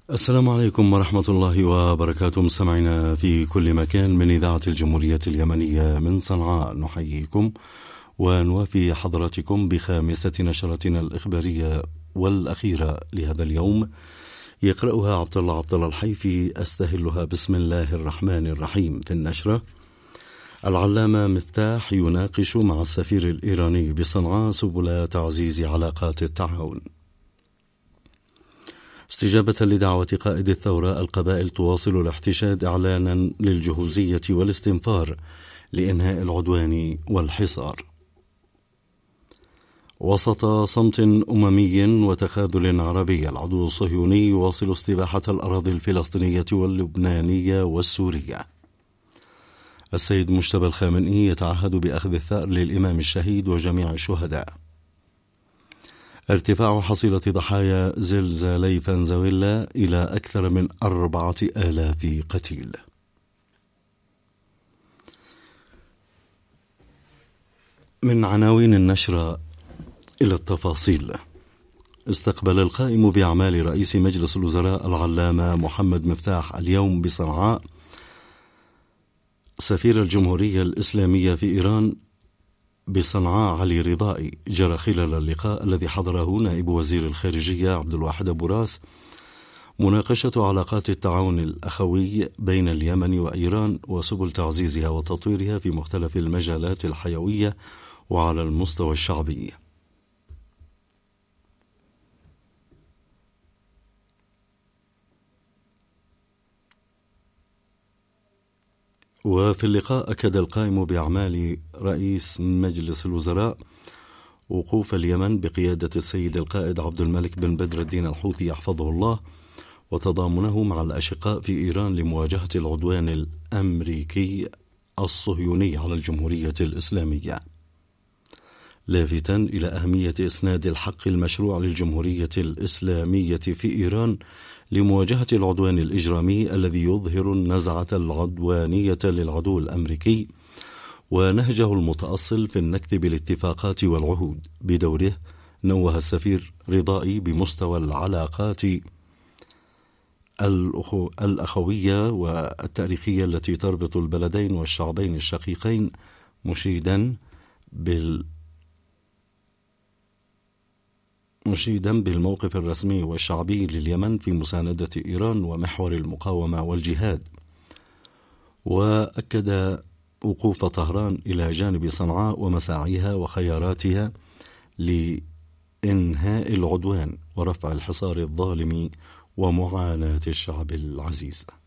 السلام عليكم ورحمة الله وبركاته. مستمعينا في كل مكان من إذاعة الجمهورية اليمنية من صنعاء، نحييكم ونوافي حضراتكم بخامسة نشرتنا الإخبارية والأخيرة لهذا اليوم، يقرأها عبد الله الحيفي، أستهلها بسم الله الرحمن الرحيم. في النشرة: العلامة مفتاح يناقش مع السفير الإيراني بصنعاء سبل تعزيز علاقات التعاون. استجابة لدعوة قائد الثورة، القبائل تواصل الاحتشاد إعلانا للجهوزية والاستنفار لإنهاء العدوان والحصار. وسط صمت أممي وتخاذل عربي، العدو الصهيوني يواصل استباحة الأراضي الفلسطينية واللبنانية والسورية. السيد مجتبى الخامنئي يتعهد بأخذ الثأر للإمام الشهيد وجميع الشهداء. ارتفاع حصيلة ضحايا زلزالي فنزويلا إلى أكثر من 4000 قتيل. من عناوين النشرة إلى التفاصيل: استقبل القائم بأعمال رئيس مجلس الوزراء العلامة محمد مفتاح اليوم بصنعاء سفير الجمهورية الإسلامية في إيران بصنعاء علي رضائي. جرى خلال اللقاء الذي حضره نائب وزير الخارجية عبد الواحد أبو راس مناقشة علاقات التعاون الأخوي بين اليمن وإيران وسبل تعزيزها وتطويرها في مختلف المجالات الحيوية وعلى المستوى الشعبي. وفي اللقاء أكد القائم بأعمال رئيس مجلس الوزراء وقوف اليمن بقيادة السيد القائد عبد الملك بن بدر الدين الحوثي يحفظه الله وتضامنه مع الأشقاء في إيران لمواجهة العدوان الأمريكي الصهيوني على الجمهورية الإسلامية، لافتا إلى أهمية إسناد الحق المشروع للجمهورية الإسلامية في إيران لمواجهة العدوان الإجرامي الذي يظهر النزعة العدوانية للعدو الأمريكي ونهجه المتأصل في النكث بالاتفاقات والعهود. بدوره نوه السفير رضائي بمستوى العلاقات الأخوية والتاريخية التي تربط البلدين والشعبين الشقيقين، مشيدا بالموقف الرسمي والشعبي لليمن في مساندة إيران ومحور المقاومة والجهاد. وأكد وقوف طهران إلى جانب صنعاء ومساعيها وخياراتها لإنهاء العدوان ورفع الحصار الظالم ومعاناة الشعب العزيز.